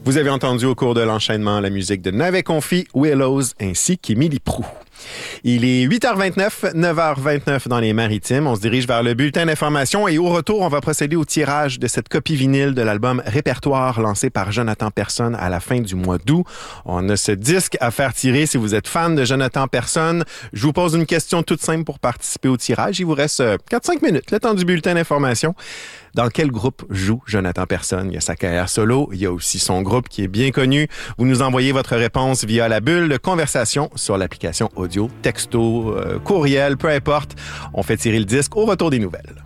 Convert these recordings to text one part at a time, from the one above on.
Vous avez entendu au cours de l'enchaînement la musique de Navet Confi, Willows ainsi qu'Émilie Proulx. Il est 8h29, 9h29 dans les Maritimes. On se dirige vers le bulletin d'information et au retour, on va procéder au tirage de cette copie vinyle de l'album Répertoire lancé par Jonathan Persson à la fin du mois d'août. On a ce disque à faire tirer si vous êtes fan de Jonathan Persson. Je vous pose une question toute simple pour participer au tirage. Il vous reste 4-5 minutes, le temps du bulletin d'information. Dans quel groupe joue Jonathan Persson? Il y a sa carrière solo, il y a aussi son groupe qui est bien connu. Vous nous envoyez votre réponse via la bulle de conversation sur l'application audio, texto, courriel, peu importe. On fait tirer le disque au retour des nouvelles.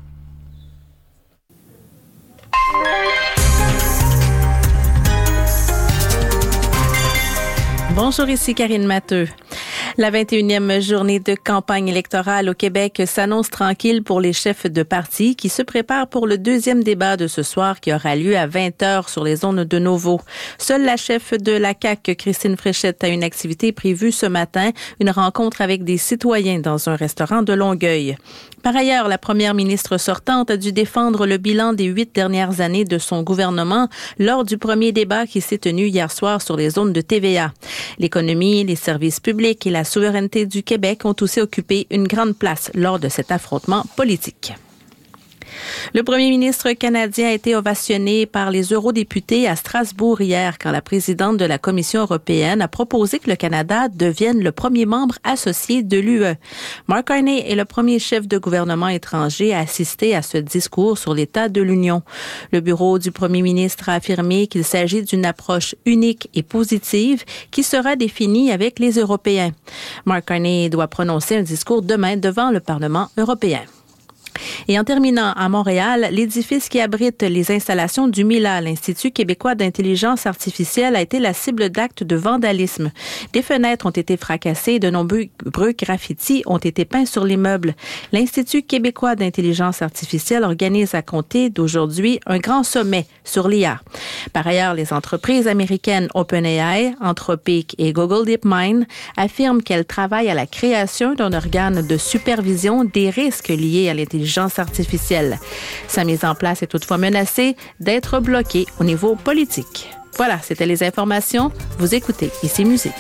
Bonjour, ici Karine Matteux. La 21e journée de campagne électorale au Québec s'annonce tranquille pour les chefs de parti qui se préparent pour le deuxième débat de ce soir qui aura lieu à 20h sur les zones de Novo. Seule la chef de la CAQ, Christine Fréchette, a une activité prévue ce matin, une rencontre avec des citoyens dans un restaurant de Longueuil. Par ailleurs, la première ministre sortante a dû défendre le bilan des 8 dernières années de son gouvernement lors du premier débat qui s'est tenu hier soir sur les zones de TVA. L'économie, les services publics et la souveraineté du Québec ont aussi occupé une grande place lors de cet affrontement politique. Le premier ministre canadien a été ovationné par les eurodéputés à Strasbourg hier quand la présidente de la Commission européenne a proposé que le Canada devienne le premier membre associé de l'UE. Mark Carney est le premier chef de gouvernement étranger à assister à ce discours sur l'état de l'Union. Le bureau du premier ministre a affirmé qu'il s'agit d'une approche unique et positive qui sera définie avec les Européens. Mark Carney doit prononcer un discours demain devant le Parlement européen. Et en terminant, à Montréal, l'édifice qui abrite les installations du MILA, l'Institut québécois d'intelligence artificielle, a été la cible d'actes de vandalisme. Des fenêtres ont été fracassées et de nombreux graffitis ont été peints sur les meubles. L'Institut québécois d'intelligence artificielle organise à compter d'aujourd'hui un grand sommet sur l'IA. Par ailleurs, les entreprises américaines OpenAI, Anthropic et Google DeepMind affirment qu'elles travaillent à la création d'un organe de supervision des risques liés à l'intelligence artificielle. Sa mise en place est toutefois menacée d'être bloquée au niveau politique. Voilà, c'était les informations. Vous écoutez Ici Musique.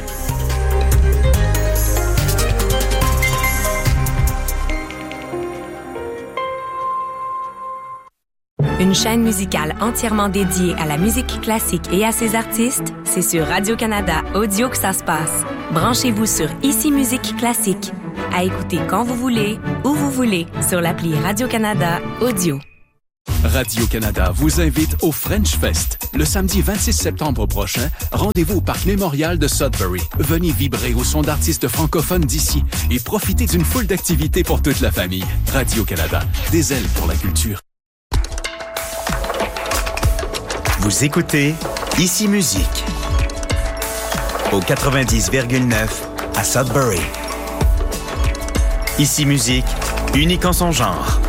Une chaîne musicale entièrement dédiée à la musique classique et à ses artistes, c'est sur Radio-Canada Audio que ça se passe. Branchez-vous sur Ici Musique Classique. À écouter quand vous voulez, où vous voulez, sur l'appli Radio-Canada Audio. Radio-Canada vous invite au French Fest. Le samedi 26 septembre prochain, rendez-vous au Parc Mémorial de Sudbury. Venez vibrer au son d'artistes francophones d'ici et profitez d'une foule d'activités pour toute la famille. Radio-Canada, des ailes pour la culture. Vous écoutez Ici Musique au 90,9 à Sudbury. Ici Musique, unique en son genre.